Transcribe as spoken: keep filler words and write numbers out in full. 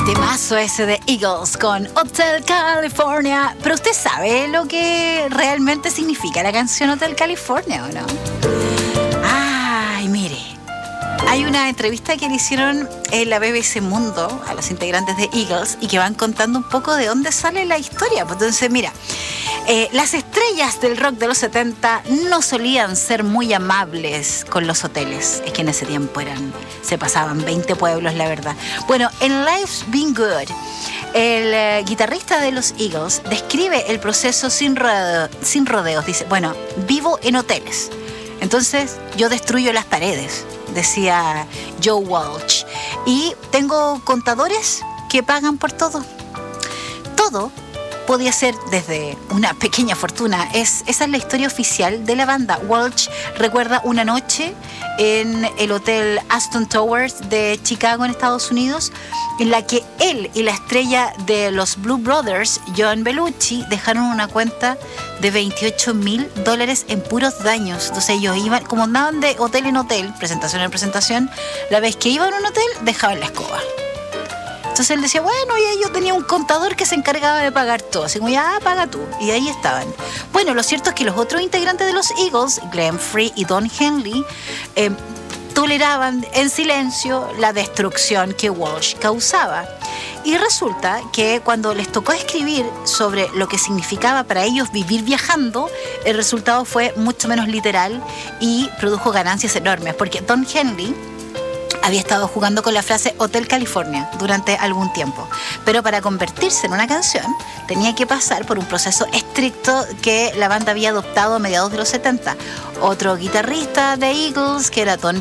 Temazo ese de Eagles con Hotel California. Pero usted sabe lo que realmente significa la canción Hotel California, ¿o no? Ay, mire. Hay una entrevista que le hicieron en la B B C Mundo a los integrantes de Eagles y que van contando un poco de dónde sale la historia. Entonces, mira, eh, las estrellas del rock de los setenta no solían ser muy amables con los hoteles. Es que en ese tiempo eran, se pasaban veinte pueblos, la verdad. Bueno, en Life's Been Good, el eh, guitarrista de los Eagles describe el proceso sin, rodeo, sin rodeos. Dice, bueno, vivo en hoteles, entonces yo destruyo las paredes, decía Joe Walsh, y tengo contadores que pagan por todo. Todo podía ser desde una pequeña fortuna. Es, esa es la historia oficial de la banda. Walsh recuerda una noche en el hotel Aston Towers de Chicago, en Estados Unidos, en la que él y la estrella de los Blue Brothers, John Belushi, dejaron una cuenta de veintiocho mil dólares en puros daños. Entonces ellos iban, como andaban de hotel en hotel, presentación en presentación, la vez que iban a un hotel, dejaban la escoba. Entonces él decía, bueno, y yo tenía un contador que se encargaba de pagar todo. Así como, ya, paga tú. Y ahí estaban. Bueno, lo cierto es que los otros integrantes de los Eagles, Glenn Frey y Don Henley, eh, toleraban en silencio la destrucción que Walsh causaba. Y resulta que cuando les tocó escribir sobre lo que significaba para ellos vivir viajando, el resultado fue mucho menos literal y produjo ganancias enormes. Porque Don Henley había estado jugando con la frase Hotel California durante algún tiempo, pero para convertirse en una canción tenía que pasar por un proceso estricto que la banda había adoptado a mediados de los setenta. Otro guitarrista de Eagles, que era Don